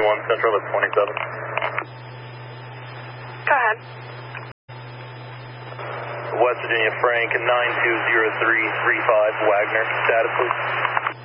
1 Central at 27. Go ahead. West Virginia Frank 920335 Wagner. Status, please.